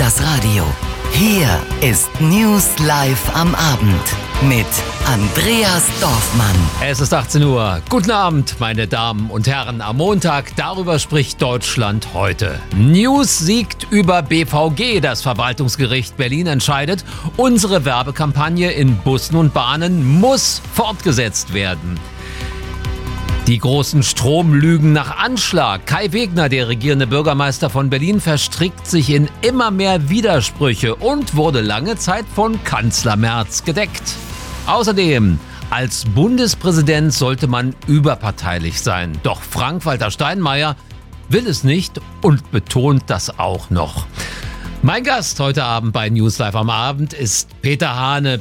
das Radio. Hier ist News Live am Abend mit Andreas Dorfmann. Es ist 18 Uhr. Guten Abend, meine Damen und Herren. Am Montag, darüber spricht Deutschland heute. News siegt über BVG. Das Verwaltungsgericht Berlin entscheidet, unsere Werbekampagne in Bussen und Bahnen muss fortgesetzt werden. Die großen Stromlügen nach Anschlag. Kai Wegner, der regierende Bürgermeister von Berlin, verstrickt sich in immer mehr Widersprüche und wurde lange Zeit von Kanzler Merz gedeckt. Außerdem, als Bundespräsident sollte man überparteilich sein. Doch Frank-Walter Steinmeier will es nicht und betont das auch noch. Mein Gast heute Abend bei News Live am Abend ist Peter Hane,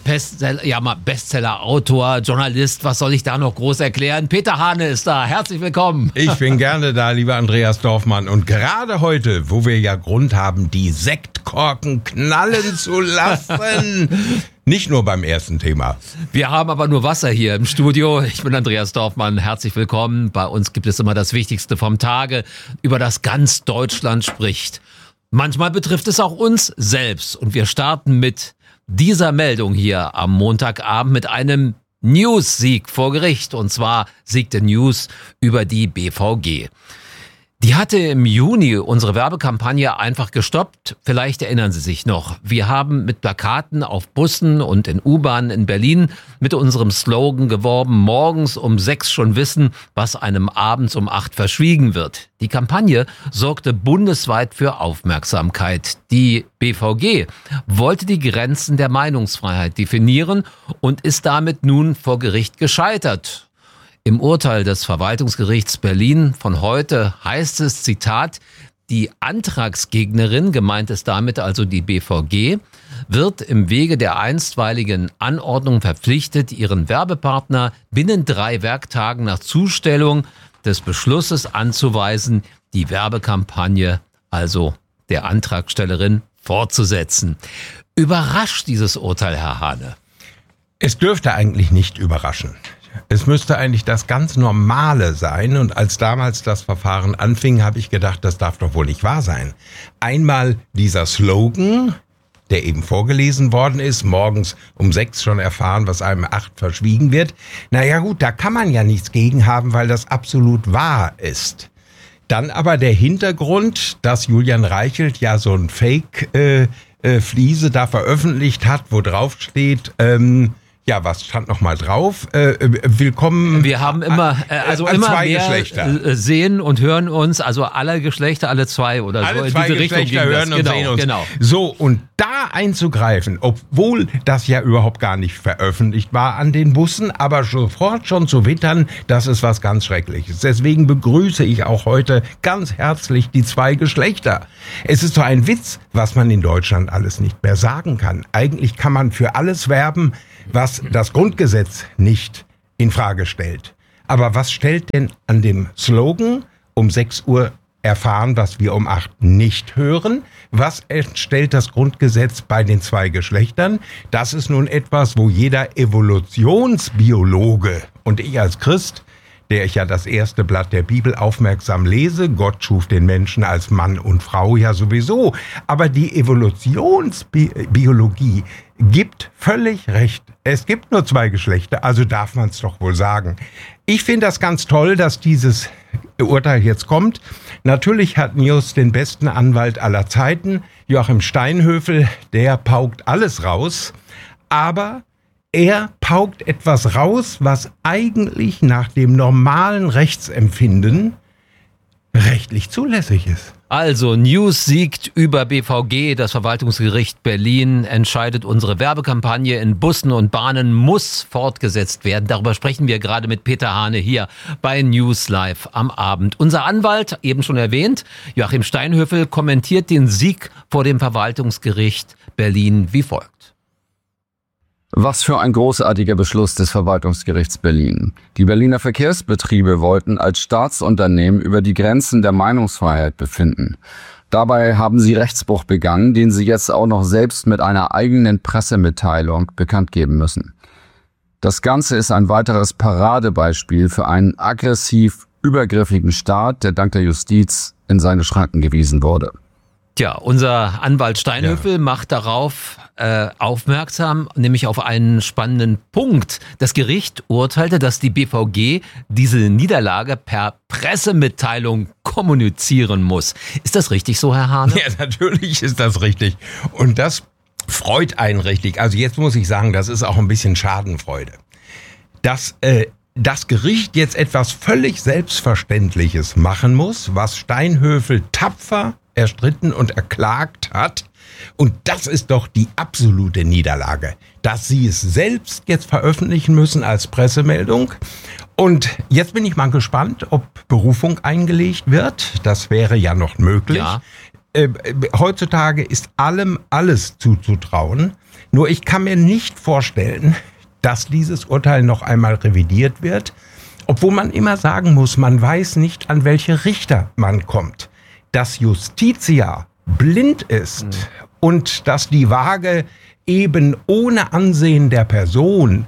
Bestseller-Autor, Journalist. Was soll ich da noch groß erklären? Peter Hane ist da. Herzlich willkommen. Ich bin gerne da, lieber Andreas Dorfmann. Und gerade heute, wo wir ja Grund haben, die Sektkorken knallen zu lassen. Nicht nur beim ersten Thema. Wir haben aber nur Wasser hier im Studio. Ich bin Andreas Dorfmann. Herzlich willkommen. Bei uns gibt es immer das Wichtigste vom Tage, über das ganz Deutschland spricht. Manchmal betrifft es auch uns selbst und wir starten mit dieser Meldung hier am Montagabend mit einem News-Sieg vor Gericht, und zwar siegte News über die BVG. Die hatte im Juni unsere Werbekampagne einfach gestoppt. Vielleicht erinnern Sie sich noch. Wir haben mit Plakaten auf Bussen und in U-Bahnen in Berlin mit unserem Slogan geworben: morgens um 6 schon wissen, was einem abends um 8 verschwiegen wird. Die Kampagne sorgte bundesweit für Aufmerksamkeit. Die BVG wollte die Grenzen der Meinungsfreiheit definieren und ist damit nun vor Gericht gescheitert. Im Urteil des Verwaltungsgerichts Berlin von heute heißt es, Zitat, die Antragsgegnerin, gemeint ist damit also die BVG, wird im Wege der einstweiligen Anordnung verpflichtet, ihren Werbepartner binnen 3 Werktagen nach Zustellung des Beschlusses anzuweisen, die Werbekampagne, also der Antragstellerin, fortzusetzen. Überrascht dieses Urteil, Herr Hane? Es dürfte eigentlich nicht überraschen. Es müsste eigentlich das ganz Normale sein. Und als damals das Verfahren anfing, habe ich gedacht, das darf doch wohl nicht wahr sein. Einmal dieser Slogan, der eben vorgelesen worden ist, morgens um 6 schon erfahren, was einem 8 verschwiegen wird. Naja gut, da kann man ja nichts gegen haben, weil das absolut wahr ist. Dann aber der Hintergrund, dass Julian Reichelt ja so ein Fake-Fliese da veröffentlicht hat, wo drauf steht, ja, was stand noch mal drauf? Willkommen. Wir haben immer, immer mehr Geschlechter. Sehen und hören uns, also alle Geschlechter, alle zwei oder so. Alle zwei Geschlechter hören und sehen uns. Genau. So, und da einzugreifen, obwohl das ja überhaupt gar nicht veröffentlicht war an den Bussen, aber sofort schon zu wittern, das ist was ganz Schreckliches. Deswegen begrüße ich auch heute ganz herzlich die 2 Geschlechter. Es ist doch ein Witz, was man in Deutschland alles nicht mehr sagen kann. Eigentlich kann man für alles werben, was das Grundgesetz nicht in Frage stellt. Aber was stellt denn an dem Slogan um 6 Uhr erfahren, was wir um 8 nicht hören? Was stellt das Grundgesetz bei den 2 Geschlechtern? Das ist nun etwas, wo jeder Evolutionsbiologe und ich als Christ, der ich ja das erste Blatt der Bibel aufmerksam lese, Gott schuf den Menschen als Mann und Frau ja sowieso, aber die Evolutionsbiologie gibt völlig recht. Es gibt nur 2 Geschlechter, also darf man es doch wohl sagen. Ich finde das ganz toll, dass dieses Urteil jetzt kommt. Natürlich hat News den besten Anwalt aller Zeiten, Joachim Steinhöfel, der paukt alles raus, aber er paukt etwas raus, was eigentlich nach dem normalen Rechtsempfinden rechtlich zulässig ist. Also, News siegt über BVG. Das Verwaltungsgericht Berlin entscheidet, unsere Werbekampagne in Bussen und Bahnen muss fortgesetzt werden. Darüber sprechen wir gerade mit Peter Hane hier bei News Live am Abend. Unser Anwalt, eben schon erwähnt, Joachim Steinhöfel, kommentiert den Sieg vor dem Verwaltungsgericht Berlin wie folgt. Was für ein großartiger Beschluss des Verwaltungsgerichts Berlin. Die Berliner Verkehrsbetriebe wollten als Staatsunternehmen über die Grenzen der Meinungsfreiheit befinden. Dabei haben sie Rechtsbruch begangen, den sie jetzt auch noch selbst mit einer eigenen Pressemitteilung bekannt geben müssen. Das Ganze ist ein weiteres Paradebeispiel für einen aggressiv übergriffigen Staat, der dank der Justiz in seine Schranken gewiesen wurde. Tja, unser Anwalt Steinhöfel macht darauf aufmerksam, nämlich auf einen spannenden Punkt. Das Gericht urteilte, dass die BVG diese Niederlage per Pressemitteilung kommunizieren muss. Ist das richtig so, Herr Hane? Ja, natürlich ist das richtig. Und das freut einen richtig. Also jetzt muss ich sagen, das ist auch ein bisschen Schadenfreude. Dass das Gericht jetzt etwas völlig Selbstverständliches machen muss, was Steinhöfel tapfer erstritten und erklagt hat. Und das ist doch die absolute Niederlage, dass sie es selbst jetzt veröffentlichen müssen als Pressemeldung. Und jetzt bin ich mal gespannt, ob Berufung eingelegt wird. Das wäre ja noch möglich. Ja. Heutzutage ist allem alles zuzutrauen. Nur ich kann mir nicht vorstellen, dass dieses Urteil noch einmal revidiert wird, obwohl man immer sagen muss, man weiß nicht, an welche Richter man kommt. Dass Justitia blind ist und dass die Waage eben ohne Ansehen der Person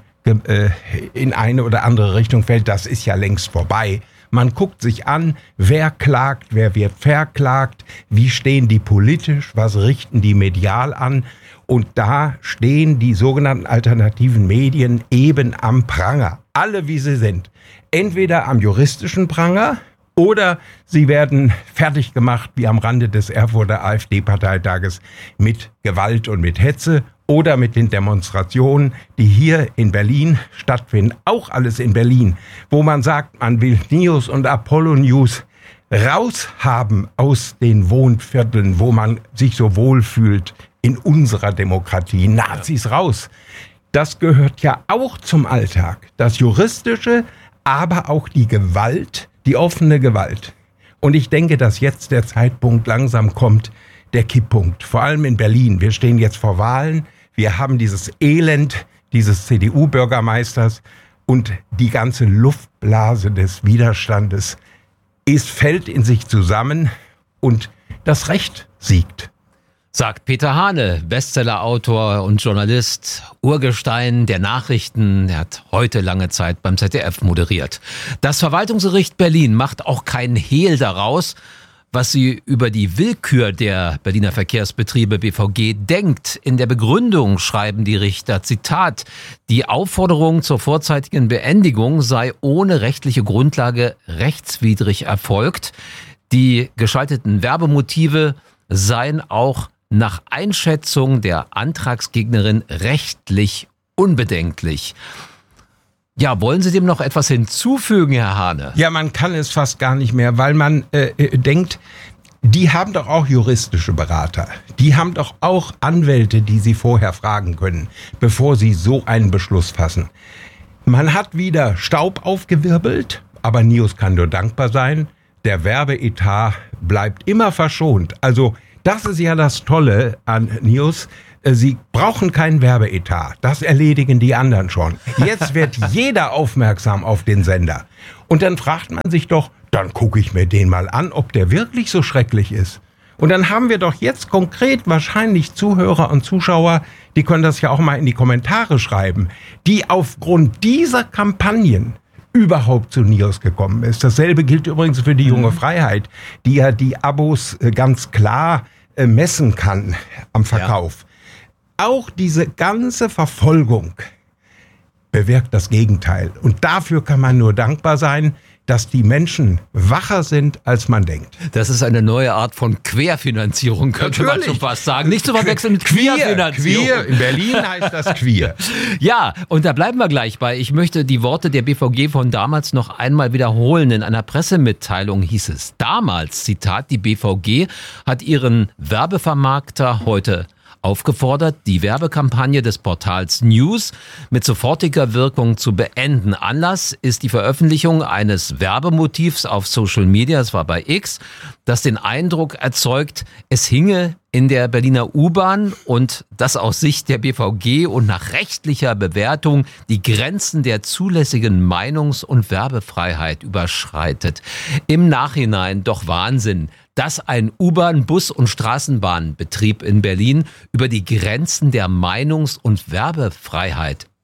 in eine oder andere Richtung fällt, das ist ja längst vorbei. Man guckt sich an, wer klagt, wer wird verklagt, wie stehen die politisch, was richten die medial an. Und da stehen die sogenannten alternativen Medien eben am Pranger. Alle wie sie sind. Entweder am juristischen Pranger oder sie werden fertig gemacht wie am Rande des Erfurter AfD-Parteitages mit Gewalt und mit Hetze oder mit den Demonstrationen, die hier in Berlin stattfinden. Auch alles in Berlin, wo man sagt, man will News und Apollo News raushaben aus den Wohnvierteln, wo man sich so wohl fühlt in unserer Demokratie. Nazis raus. Das gehört ja auch zum Alltag. Das Juristische, aber auch die Gewalt, die offene Gewalt. Und ich denke, dass jetzt der Zeitpunkt langsam kommt, der Kipppunkt. Vor allem in Berlin. Wir stehen jetzt vor Wahlen. Wir haben dieses Elend dieses CDU-Bürgermeisters und die ganze Luftblase des Widerstandes fällt in sich zusammen und das Recht siegt. Sagt Peter Hane, Bestsellerautor und Journalist, Urgestein der Nachrichten. Er hat heute lange Zeit beim ZDF moderiert. Das Verwaltungsgericht Berlin macht auch keinen Hehl daraus, was sie über die Willkür der Berliner Verkehrsbetriebe BVG denkt. In der Begründung schreiben die Richter, Zitat, die Aufforderung zur vorzeitigen Beendigung sei ohne rechtliche Grundlage rechtswidrig erfolgt. Die geschalteten Werbemotive seien auch nach Einschätzung der Antragsgegnerin rechtlich unbedenklich. Ja, wollen Sie dem noch etwas hinzufügen, Herr Hane? Ja, man kann es fast gar nicht mehr, weil man denkt, die haben doch auch juristische Berater. Die haben doch auch Anwälte, die sie vorher fragen können, bevor sie so einen Beschluss fassen. Man hat wieder Staub aufgewirbelt, aber Nios kann nur dankbar sein. Der Werbeetat bleibt immer verschont. Also das ist ja das Tolle an Nios. Sie brauchen keinen Werbeetat. Das erledigen die anderen schon. Jetzt wird jeder aufmerksam auf den Sender. Und dann fragt man sich doch, dann gucke ich mir den mal an, ob der wirklich so schrecklich ist. Und dann haben wir doch jetzt konkret wahrscheinlich Zuhörer und Zuschauer, die können das ja auch mal in die Kommentare schreiben, die aufgrund dieser Kampagnen überhaupt zu Nios gekommen ist. Dasselbe gilt übrigens für die Junge Freiheit, die ja die Abos ganz klar messen kann am Verkauf. Ja. Auch diese ganze Verfolgung bewirkt das Gegenteil. Und dafür kann man nur dankbar sein, dass die Menschen wacher sind, als man denkt. Das ist eine neue Art von Querfinanzierung, könnte man schon fast sagen. Nicht zu verwechseln mit Queerfinanzierung. Queer, in Berlin heißt das Queer. Ja, und da bleiben wir gleich bei. Ich möchte die Worte der BVG von damals noch einmal wiederholen. In einer Pressemitteilung hieß es damals, Zitat, die BVG hat ihren Werbevermarkter heute aufgefordert, die Werbekampagne des Portals News mit sofortiger Wirkung zu beenden. Anlass ist die Veröffentlichung eines Werbemotivs auf Social Media, es war bei X, das den Eindruck erzeugt, es hinge in der Berliner U-Bahn und das aus Sicht der BVG und nach rechtlicher Bewertung die Grenzen der zulässigen Meinungs- und Werbefreiheit überschreitet. Im Nachhinein doch Wahnsinn, dass ein U-Bahn-, Bus- und Straßenbahnbetrieb in Berlin über die Grenzen der Meinungs- und Werbefreiheit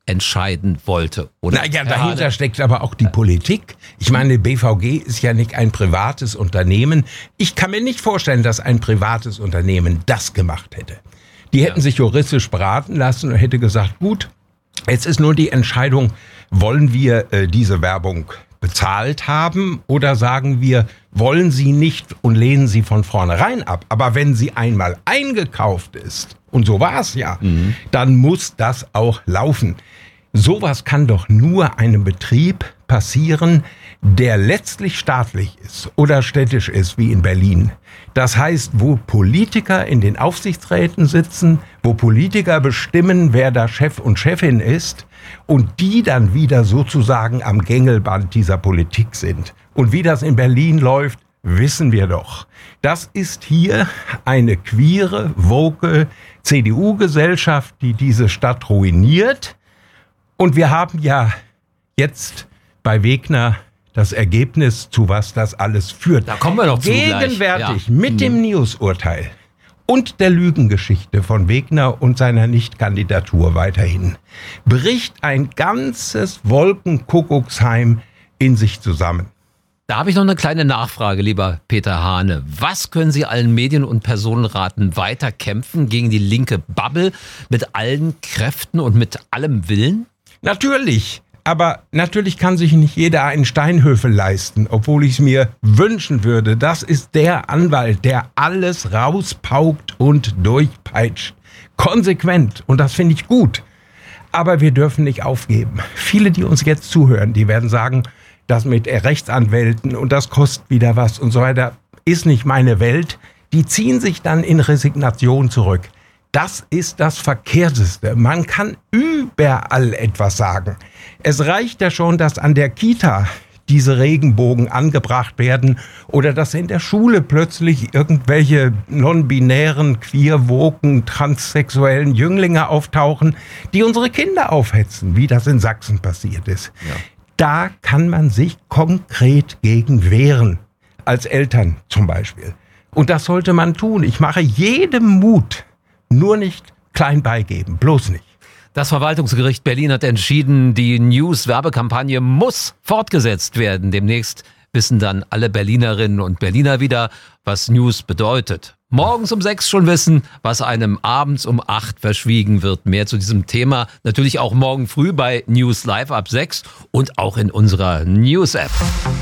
entscheiden wollte. Oder? Naja, dahinter steckt aber auch die Politik. Ich meine, BVG ist ja nicht ein privates Unternehmen. Ich kann mir nicht vorstellen, dass ein privates Unternehmen das gemacht hätte. Die hätten sich juristisch beraten lassen und hätte gesagt, gut, jetzt ist nur die Entscheidung, wollen wir diese Werbung bezahlt haben oder sagen wir, wollen sie nicht und lehnen sie von vornherein ab. Aber wenn sie einmal eingekauft ist, und so war es ja, dann muss das auch laufen. Sowas kann doch nur einem Betrieb passieren, der letztlich staatlich ist oder städtisch ist, wie in Berlin. Das heißt, wo Politiker in den Aufsichtsräten sitzen, wo Politiker bestimmen, wer da Chef und Chefin ist und die dann wieder sozusagen am Gängelband dieser Politik sind. Und wie das in Berlin läuft, wissen wir doch. Das ist hier eine queere, woke CDU-Gesellschaft, die diese Stadt ruiniert. Und wir haben ja jetzt bei Wegner das Ergebnis, zu was das alles führt. Da kommen wir doch zu gleich. Gegenwärtig mit dem News-Urteil und der Lügengeschichte von Wegner und seiner Nichtkandidatur weiterhin bricht ein ganzes Wolkenkuckucksheim in sich zusammen. Da habe ich noch eine kleine Nachfrage, lieber Peter Hane. Was können Sie allen Medien und Personen raten, weiter kämpfen gegen die linke Bubble mit allen Kräften und mit allem Willen? Natürlich. Aber natürlich kann sich nicht jeder einen Steinhöfel leisten, obwohl ich es mir wünschen würde. Das ist der Anwalt, der alles rauspaukt und durchpeitscht. Konsequent. Und das finde ich gut. Aber wir dürfen nicht aufgeben. Viele, die uns jetzt zuhören, die werden sagen, das mit Rechtsanwälten und das kostet wieder was und so weiter, ist nicht meine Welt. Die ziehen sich dann in Resignation zurück. Das ist das Verkehrteste. Man kann überall etwas sagen. Es reicht ja schon, dass an der Kita diese Regenbogen angebracht werden oder dass in der Schule plötzlich irgendwelche non-binären, queer-woken, transsexuellen Jünglinge auftauchen, die unsere Kinder aufhetzen, wie das in Sachsen passiert ist. Ja. Da kann man sich konkret gegen wehren, als Eltern zum Beispiel. Und das sollte man tun. Ich mache jedem Mut, nur nicht klein beigeben, bloß nicht. Das Verwaltungsgericht Berlin hat entschieden, die News-Werbekampagne muss fortgesetzt werden. Demnächst wissen dann alle Berlinerinnen und Berliner wieder, was News bedeutet. Morgens um 6 schon wissen, was einem abends um 8 verschwiegen wird. Mehr zu diesem Thema natürlich auch morgen früh bei News Live ab 6 und auch in unserer News-App.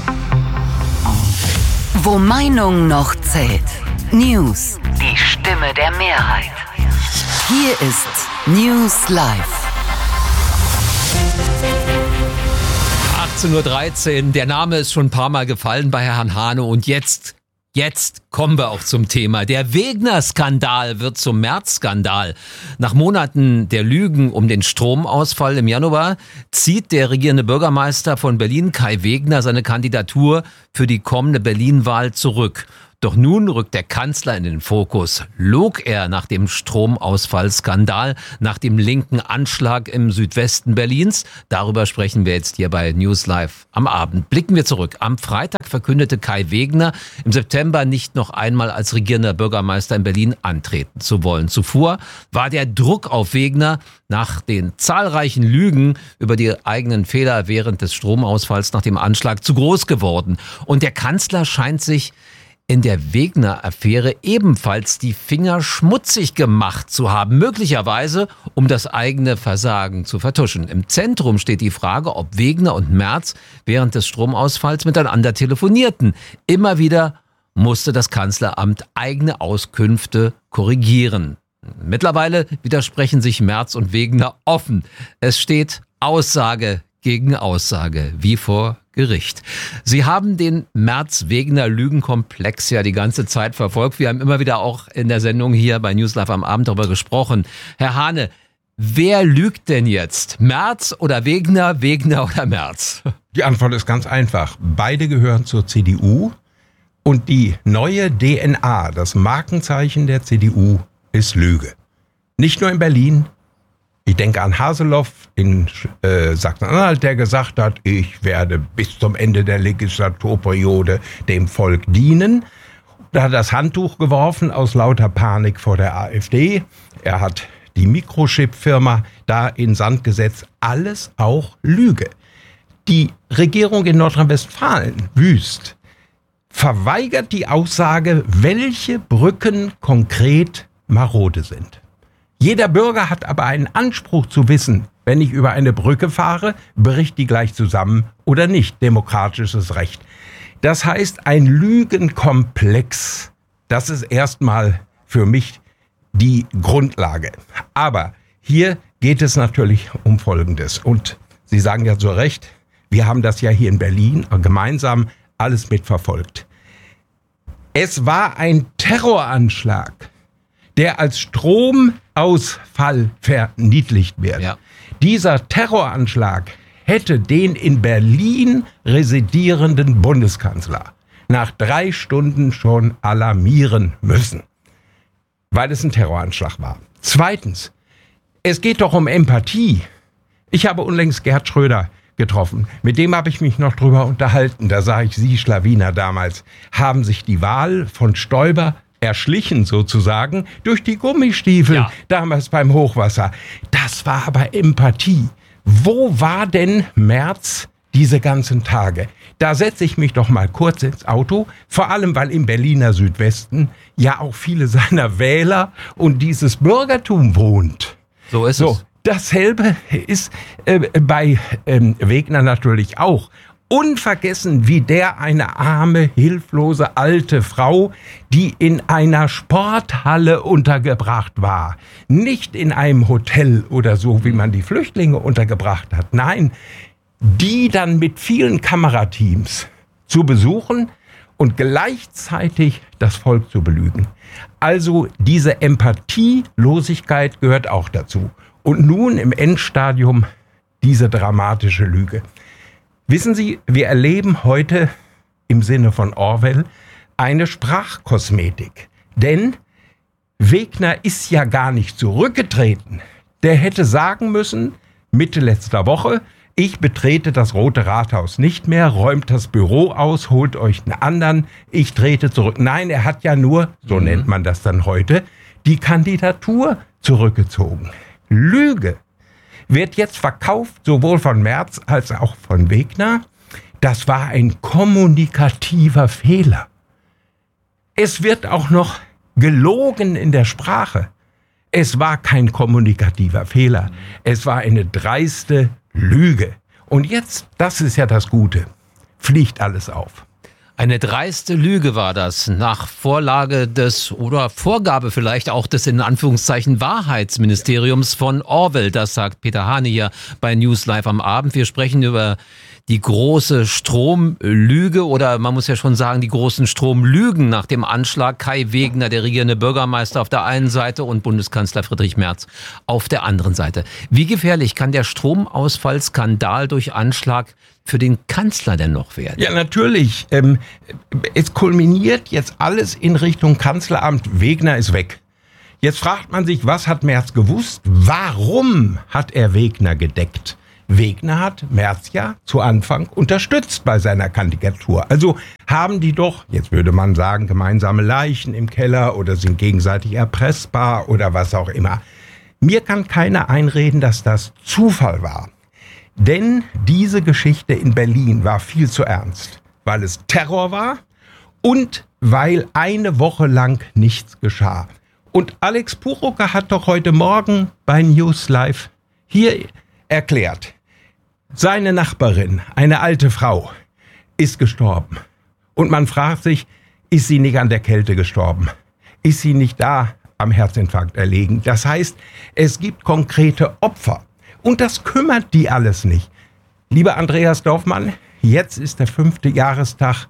Wo Meinung noch zählt. News. Die Stimme der Mehrheit. Hier ist News Live. 18.13 Uhr. Der Name ist schon ein paar Mal gefallen bei Herrn Hane und jetzt kommen wir auch zum Thema. Der Wegner-Skandal wird zum März-Skandal. Nach Monaten der Lügen um den Stromausfall im Januar zieht der regierende Bürgermeister von Berlin, Kai Wegner, seine Kandidatur für die kommende Berlin-Wahl zurück. Doch nun rückt der Kanzler in den Fokus. Log er nach dem Stromausfallskandal, nach dem linken Anschlag im Südwesten Berlins? Darüber sprechen wir jetzt hier bei News Live am Abend. Blicken wir zurück. Am Freitag verkündete Kai Wegner, im September nicht noch einmal als regierender Bürgermeister in Berlin antreten zu wollen. Zuvor war der Druck auf Wegner nach den zahlreichen Lügen über die eigenen Fehler während des Stromausfalls nach dem Anschlag zu groß geworden. Und der Kanzler scheint sich in der Wegner-Affäre ebenfalls die Finger schmutzig gemacht zu haben, möglicherweise um das eigene Versagen zu vertuschen. Im Zentrum steht die Frage, ob Wegner und Merz während des Stromausfalls miteinander telefonierten. Immer wieder musste das Kanzleramt eigene Auskünfte korrigieren. Mittlerweile widersprechen sich Merz und Wegner offen. Es steht Aussage gegen Aussage, wie vor Gericht. Sie haben den Merz-Wegner-Lügenkomplex ja die ganze Zeit verfolgt. Wir haben immer wieder auch in der Sendung hier bei News Live am Abend darüber gesprochen. Herr Hane, wer lügt denn jetzt? Merz oder Wegner, Wegner oder Merz? Die Antwort ist ganz einfach. Beide gehören zur CDU und die neue DNA, das Markenzeichen der CDU, ist Lüge. Nicht nur in Berlin. Ich denke an Haseloff in Sachsen-Anhalt, der gesagt hat, ich werde bis zum Ende der Legislaturperiode dem Volk dienen. Da hat er das Handtuch geworfen aus lauter Panik vor der AfD. Er hat die Mikrochip-Firma da in Sand gesetzt. Alles auch Lüge. Die Regierung in Nordrhein-Westfalen, Wüst, verweigert die Aussage, welche Brücken konkret marode sind. Jeder Bürger hat aber einen Anspruch zu wissen, wenn ich über eine Brücke fahre, bricht die gleich zusammen oder nicht. Demokratisches Recht. Das heißt, ein Lügenkomplex, das ist erstmal für mich die Grundlage. Aber hier geht es natürlich um Folgendes. Und Sie sagen ja zu Recht, wir haben das ja hier in Berlin gemeinsam alles mitverfolgt. Es war ein Terroranschlag, der als Stromausfall verniedlicht wird. Ja. Dieser Terroranschlag hätte den in Berlin residierenden Bundeskanzler nach 3 Stunden schon alarmieren müssen, weil es ein Terroranschlag war. Zweitens, es geht doch um Empathie. Ich habe unlängst Gerd Schröder getroffen. Mit dem habe ich mich noch drüber unterhalten. Da sah ich Sie, Schlawiner damals, haben sich die Wahl von Stoiber erschlichen sozusagen durch die Gummistiefel damals beim Hochwasser. Das war aber Empathie. Wo war denn Merz diese ganzen Tage? Da setze ich mich doch mal kurz ins Auto, vor allem weil im Berliner Südwesten ja auch viele seiner Wähler und dieses Bürgertum wohnt. So ist es. Dasselbe ist bei Wegner natürlich auch. Unvergessen, wie der eine arme, hilflose alte Frau, die in einer Sporthalle untergebracht war. Nicht in einem Hotel oder so, wie man die Flüchtlinge untergebracht hat. Nein, die dann mit vielen Kamerateams zu besuchen und gleichzeitig das Volk zu belügen. Also diese Empathielosigkeit gehört auch dazu. Und nun im Endstadium diese dramatische Lüge. Wissen Sie, wir erleben heute im Sinne von Orwell eine Sprachkosmetik. Denn Wegner ist ja gar nicht zurückgetreten. Der hätte sagen müssen, Mitte letzter Woche, ich betrete das Rote Rathaus nicht mehr, räumt das Büro aus, holt euch einen anderen, ich trete zurück. Nein, er hat ja nur, so nennt man das dann heute, die Kandidatur zurückgezogen. Lüge wird jetzt verkauft, sowohl von Merz als auch von Wegner. Das war ein kommunikativer Fehler. Es wird auch noch gelogen in der Sprache. Es war kein kommunikativer Fehler. Es war eine dreiste Lüge. Und jetzt, das ist ja das Gute, fliegt alles auf. Eine dreiste Lüge war das, nach Vorlage des oder Vorgabe vielleicht auch des in Anführungszeichen Wahrheitsministeriums von Orwell. Das sagt Peter Hane hier bei News Live am Abend. Wir sprechen über die große Stromlüge oder man muss ja schon sagen, die großen Stromlügen nach dem Anschlag. Kai Wegner, der regierende Bürgermeister auf der einen Seite und Bundeskanzler Friedrich Merz auf der anderen Seite. Wie gefährlich kann der Stromausfallskandal durch Anschlag für den Kanzler denn noch werden? Ja, natürlich. Es kulminiert jetzt alles in Richtung Kanzleramt. Wegner ist weg. Jetzt fragt man sich, was hat Merz gewusst? Warum hat er Wegner gedeckt? Wegner hat Merz ja zu Anfang unterstützt bei seiner Kandidatur. Also haben die doch, jetzt würde man sagen, gemeinsame Leichen im Keller oder sind gegenseitig erpressbar oder was auch immer. Mir kann keiner einreden, dass das Zufall war. Denn diese Geschichte in Berlin war viel zu ernst, weil es Terror war und weil eine Woche lang nichts geschah. Und Alex Puchocker hat doch heute Morgen bei News Live hier erklärt, seine Nachbarin, eine alte Frau, ist gestorben. Und man fragt sich, ist sie nicht an der Kälte gestorben? Ist sie nicht da am Herzinfarkt erlegen? Das heißt, es gibt konkrete Opfer. Und das kümmert die alles nicht. Lieber Andreas Dorfmann, jetzt ist der 5. Jahrestag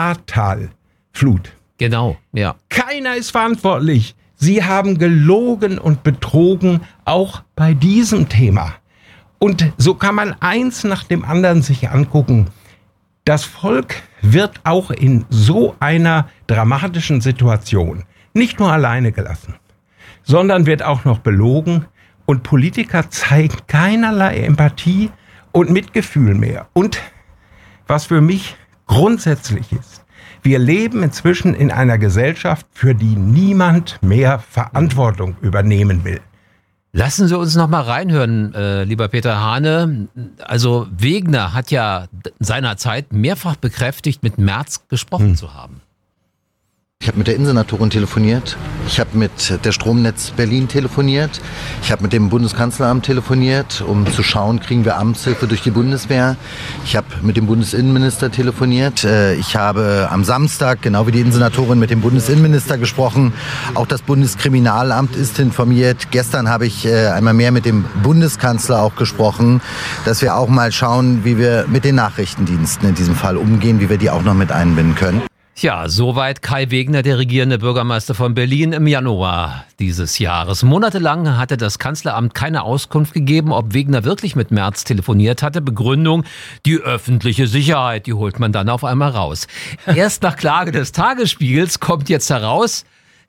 Ahrtal-Flut. Genau, ja. Keiner ist verantwortlich. Sie haben gelogen und betrogen, auch bei diesem Thema. Und so kann man eins nach dem anderen sich angucken. Das Volk wird auch in so einer dramatischen Situation nicht nur alleine gelassen, sondern wird auch noch belogen. Und Politiker zeigen keinerlei Empathie und Mitgefühl mehr. Und was für mich grundsätzlich ist, wir leben inzwischen in einer Gesellschaft, für die niemand mehr Verantwortung übernehmen will. Lassen Sie uns noch mal reinhören, lieber Peter Hane. Also Wegner hat ja seinerzeit mehrfach bekräftigt, mit Merz gesprochen zu haben. Ich habe mit der Innensenatorin telefoniert, ich habe mit der Stromnetz Berlin telefoniert, ich habe mit dem Bundeskanzleramt telefoniert, um zu schauen, kriegen wir Amtshilfe durch die Bundeswehr. Ich habe mit dem Bundesinnenminister telefoniert, ich habe am Samstag, genau wie die Innensenatorin, mit dem Bundesinnenminister gesprochen. Auch das Bundeskriminalamt ist informiert. Gestern habe ich einmal mehr mit dem Bundeskanzler auch gesprochen, dass wir auch mal schauen, wie wir mit den Nachrichtendiensten in diesem Fall umgehen, wie wir die auch noch mit einbinden können. Ja, soweit Kai Wegner, der regierende Bürgermeister von Berlin im Januar dieses Jahres. Monatelang hatte das Kanzleramt keine Auskunft gegeben, ob Wegner wirklich mit Merz telefoniert hatte. Begründung, die öffentliche Sicherheit, die holt man dann auf einmal raus. Erst nach Klage des Tagesspiegels kommt jetzt heraus,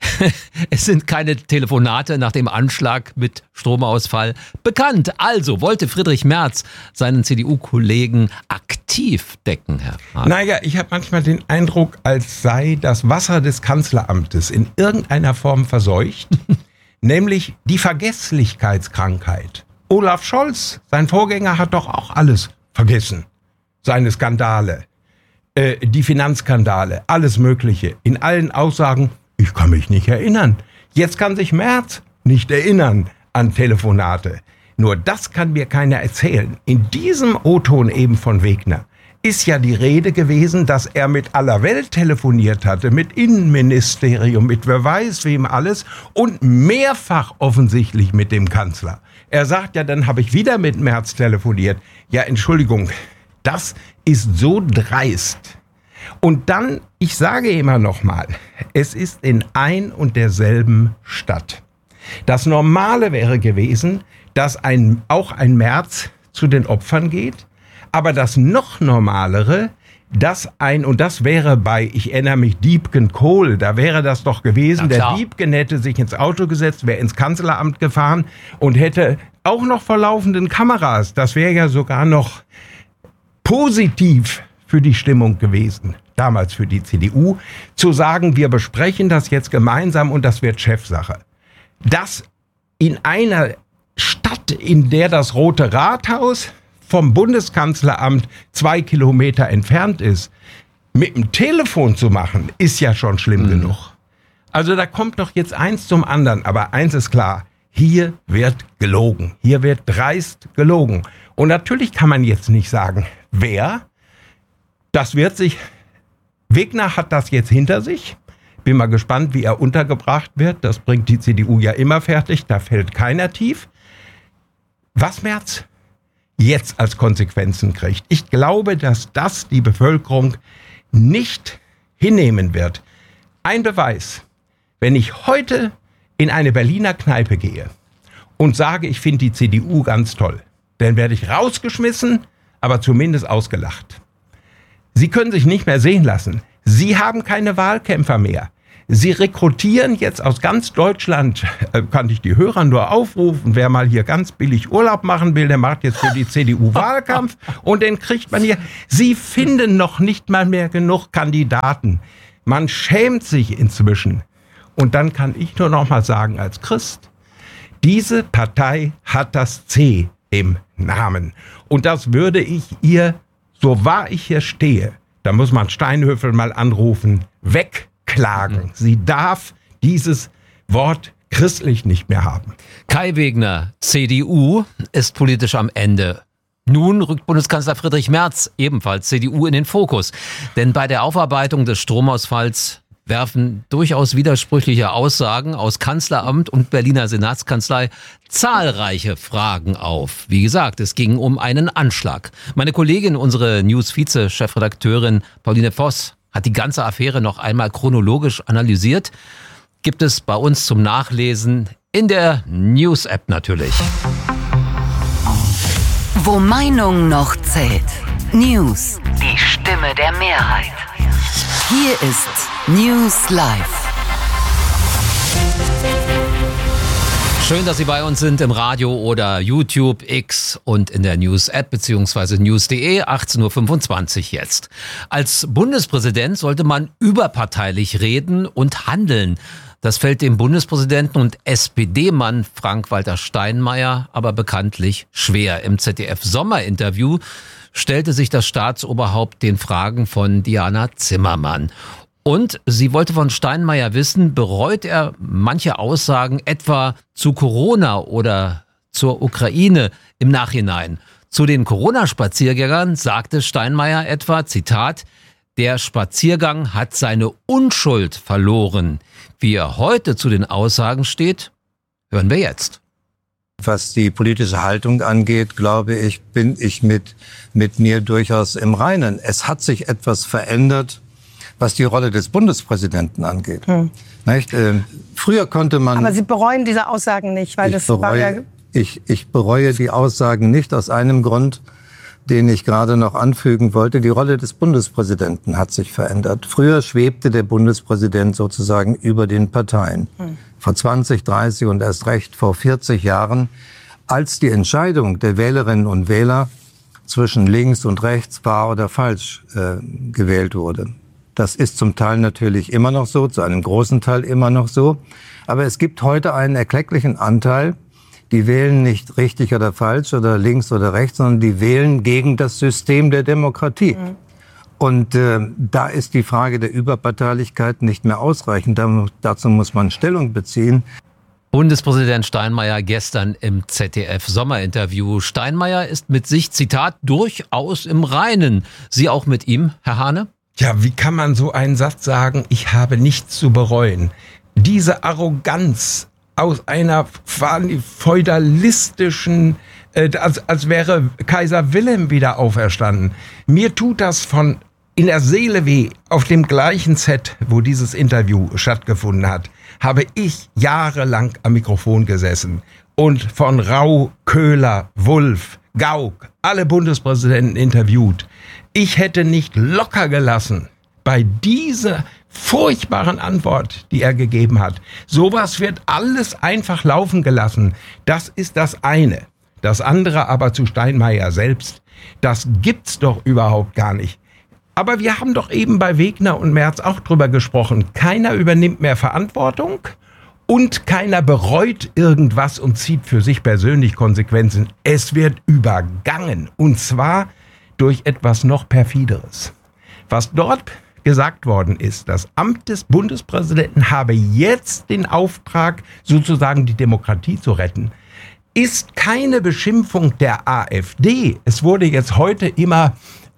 es sind keine Telefonate nach dem Anschlag mit Stromausfall bekannt. Also wollte Friedrich Merz seinen CDU-Kollegen aktiv decken, Herr Hahn. Naja, ich habe manchmal den Eindruck, als sei das Wasser des Kanzleramtes in irgendeiner Form verseucht, nämlich die Vergesslichkeitskrankheit. Olaf Scholz, sein Vorgänger, hat doch auch alles vergessen. Seine Skandale, die Finanzskandale, alles Mögliche. In allen Aussagen, ich kann mich nicht erinnern. Jetzt kann sich Merz nicht erinnern an Telefonate. Nur das kann mir keiner erzählen. In diesem O-Ton eben von Wegner ist ja die Rede gewesen, dass er mit aller Welt telefoniert hatte, mit Innenministerium, mit wer weiß wem alles und mehrfach offensichtlich mit dem Kanzler. Er sagt ja, dann habe ich wieder mit Merz telefoniert. Ja, Entschuldigung, das ist so dreist. Und dann, ich sage immer noch mal, es ist in ein und derselben Stadt. Das Normale wäre gewesen, dass auch ein Merz zu den Opfern geht, aber das noch Normalere, und das wäre bei, ich erinnere mich, Diebken-Kohl, da wäre das doch gewesen, der Diebken hätte sich ins Auto gesetzt, wäre ins Kanzleramt gefahren und hätte auch noch vor laufenden Kameras, das wäre ja sogar noch positiv für die Stimmung gewesen, damals für die CDU, zu sagen, wir besprechen das jetzt gemeinsam und das wird Chefsache. Das in einer Stadt, in der das Rote Rathaus vom Bundeskanzleramt 2 Kilometer entfernt ist, mit dem Telefon zu machen, ist ja schon schlimm genug. Also da kommt doch jetzt eins zum anderen, aber eins ist klar, hier wird gelogen, hier wird dreist gelogen. Und natürlich kann man jetzt nicht sagen, wer. Das wird sich, Wegner hat das jetzt hinter sich. Bin mal gespannt, wie er untergebracht wird. Das bringt die CDU ja immer fertig. Da fällt keiner tief. Was Merz jetzt als Konsequenzen kriegt. Ich glaube, dass das die Bevölkerung nicht hinnehmen wird. Ein Beweis. Wenn ich heute in eine Berliner Kneipe gehe und sage, ich finde die CDU ganz toll, dann werde ich rausgeschmissen, aber zumindest ausgelacht. Sie können sich nicht mehr sehen lassen. Sie haben keine Wahlkämpfer mehr. Sie rekrutieren jetzt aus ganz Deutschland, kann ich die Hörer nur aufrufen, wer mal hier ganz billig Urlaub machen will, der macht jetzt für die CDU Wahlkampf und den kriegt man hier. Sie finden noch nicht mal mehr genug Kandidaten. Man schämt sich inzwischen. Und dann kann ich nur noch mal sagen als Christ, diese Partei hat das C im Namen. Und das würde ich ihr, so wahr ich hier stehe, da muss man Steinhöfel mal anrufen, wegklagen. Sie darf dieses Wort christlich nicht mehr haben. Kai Wegner, CDU, ist politisch am Ende. Nun rückt Bundeskanzler Friedrich Merz, ebenfalls CDU, in den Fokus. Denn bei der Aufarbeitung des Stromausfalls werfen durchaus widersprüchliche Aussagen aus Kanzleramt und Berliner Senatskanzlei zahlreiche Fragen auf. Wie gesagt, es ging um einen Anschlag. Meine Kollegin, unsere News-Vize-Chefredakteurin Pauline Voss, hat die ganze Affäre noch einmal chronologisch analysiert. Gibt es bei uns zum Nachlesen in der News-App natürlich. Wo Meinung noch zählt. News. Die Stimme der Mehrheit. Hier ist News Live. Schön, dass Sie bei uns sind im Radio oder YouTube, X und in der News-App bzw. news.de, 18.25 Uhr jetzt. Als Bundespräsident sollte man überparteilich reden und handeln. Das fällt dem Bundespräsidenten und SPD-Mann Frank-Walter Steinmeier aber bekanntlich schwer. Im ZDF-Sommerinterview stellte sich das Staatsoberhaupt den Fragen von Diana Zimmermann. Und sie wollte von Steinmeier wissen, bereut er manche Aussagen etwa zu Corona oder zur Ukraine im Nachhinein? Zu den Corona-Spaziergängern sagte Steinmeier etwa, Zitat, der Spaziergang hat seine Unschuld verloren. Wie er heute zu den Aussagen steht, hören wir jetzt. Was die politische Haltung angeht, glaube ich, bin ich mit mir durchaus im Reinen. Es hat sich etwas verändert, was die Rolle des Bundespräsidenten angeht. Nicht? Früher konnte man... Aber Sie bereuen diese Aussagen nicht, weil Ich bereue die Aussagen nicht aus einem Grund, den ich gerade noch anfügen wollte. Die Rolle des Bundespräsidenten hat sich verändert. Früher schwebte der Bundespräsident sozusagen über den Parteien. Vor 20, 30 und erst recht vor 40 Jahren, als die Entscheidung der Wählerinnen und Wähler zwischen links und rechts wahr oder falsch gewählt wurde. Das ist zum Teil natürlich immer noch so, zu einem großen Teil immer noch so. Aber es gibt heute einen erklecklichen Anteil, die wählen nicht richtig oder falsch oder links oder rechts, sondern die wählen gegen das System der Demokratie. Und da ist die Frage der Überparteilichkeit nicht mehr ausreichend. Dazu muss man Stellung beziehen. Bundespräsident Steinmeier gestern im ZDF-Sommerinterview. Steinmeier ist mit sich, Zitat, durchaus im Reinen. Sie auch mit ihm, Herr Hahne? Ja, wie kann man so einen Satz sagen, ich habe nichts zu bereuen? Diese Arroganz aus einer feudalistischen, als wäre Kaiser Wilhelm wieder auferstanden. Mir tut das in der Seele weh. Auf dem gleichen Set, wo dieses Interview stattgefunden hat, habe ich jahrelang am Mikrofon gesessen und von Rau, Köhler, Wulff, Gauck, alle Bundespräsidenten interviewt. Ich hätte nicht locker gelassen bei dieser furchtbaren Antwort, die er gegeben hat. Sowas wird alles einfach laufen gelassen. Das ist das eine. Das andere aber zu Steinmeier selbst, das gibt's doch überhaupt gar nicht. Aber wir haben doch eben bei Wegner und Merz auch drüber gesprochen. Keiner übernimmt mehr Verantwortung und keiner bereut irgendwas und zieht für sich persönlich Konsequenzen. Es wird übergangen und zwar durch etwas noch perfideres. Was dort gesagt worden ist, das Amt des Bundespräsidenten habe jetzt den Auftrag, sozusagen die Demokratie zu retten, ist keine Beschimpfung der AfD. Es wurde jetzt heute immer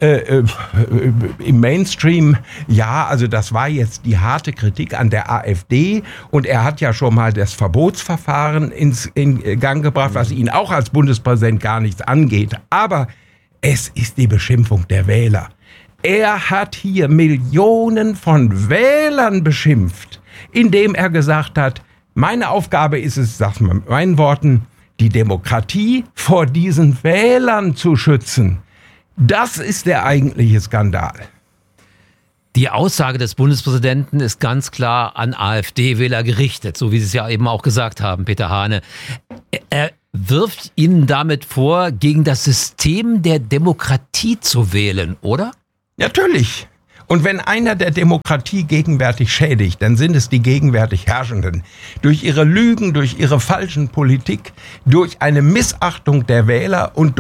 im Mainstream, ja, also das war jetzt die harte Kritik an der AfD und er hat ja schon mal das Verbotsverfahren in Gang gebracht, was ihn auch als Bundespräsident gar nichts angeht. Aber es ist die Beschimpfung der Wähler. Er hat hier Millionen von Wählern beschimpft, indem er gesagt hat, meine Aufgabe ist es, sag mal mit meinen Worten, die Demokratie vor diesen Wählern zu schützen. Das ist der eigentliche Skandal. Die Aussage des Bundespräsidenten ist ganz klar an AfD-Wähler gerichtet, so wie Sie es ja eben auch gesagt haben, Peter Hahne. Er wirft Ihnen damit vor, gegen das System der Demokratie zu wählen, oder? Natürlich. Und wenn einer der Demokratie gegenwärtig schädigt, dann sind es die gegenwärtig Herrschenden. Durch ihre Lügen, durch ihre falschen Politik, durch eine Missachtung der Wähler und